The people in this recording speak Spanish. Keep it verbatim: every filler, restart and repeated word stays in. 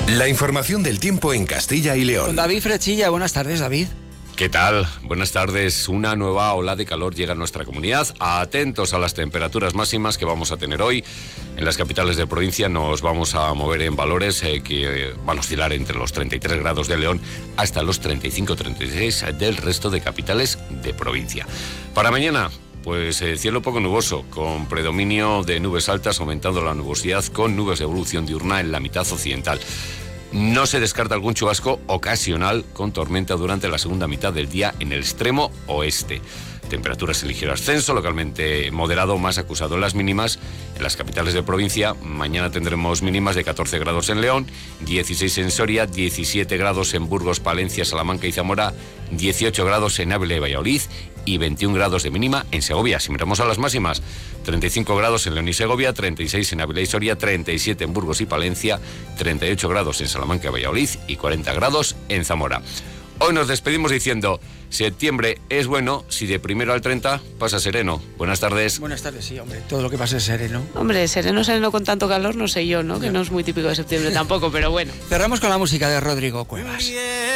La información del tiempo en Castilla y León. Con David Frechilla. Buenas tardes, David. ¿Qué tal? Buenas tardes. Una nueva ola de calor llega a nuestra comunidad. Atentos a las temperaturas máximas que vamos a tener hoy. En las capitales de provincia nos vamos a mover en valores eh, que van a oscilar entre los treinta y tres grados de León hasta los treinta y cinco treinta y seis del resto de capitales de provincia. Para mañana, pues eh, cielo poco nuboso, con predominio de nubes altas, aumentando la nubosidad con nubes de evolución diurna en la mitad occidental. No se descarta algún chubasco ocasional con tormenta durante la segunda mitad del día en el extremo oeste. Temperaturas en ligero ascenso, localmente moderado, más acusado en las mínimas. En las capitales de provincia, mañana tendremos mínimas de catorce grados en León, dieciséis en Soria, diecisiete grados en Burgos, Palencia, Salamanca y Zamora, dieciocho grados en Ávila y Valladolid y veintiún grados de mínima en Segovia. Si miramos a las máximas, treinta y cinco grados en León y Segovia, treinta y seis en Ávila y Soria, treinta y siete en Burgos y Palencia, treinta y ocho grados en Salamanca y Valladolid y cuarenta grados en Zamora. Hoy nos despedimos diciendo, septiembre es bueno si de primero al treinta pasa sereno. Buenas tardes. Buenas tardes, sí, hombre, todo lo que pasa es sereno. Hombre, sereno, sereno con tanto calor, no sé yo, ¿no? Que no es muy típico de septiembre tampoco, pero bueno. Cerramos con la música de Rodrigo Cuevas.